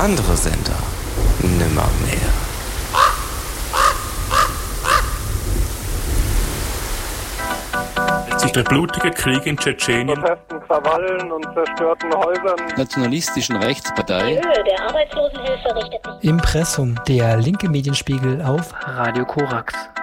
andere Sender nimmermehr. Sich der blutige Krieg in Tschetschenien, Protesten, Krawallen und zerstörten Häusern. Nationalistischen Rechtspartei. Die Höhe der Arbeitslosenhilfe richtet sich. Impressum, der linke Medienspiegel auf Radio Korax.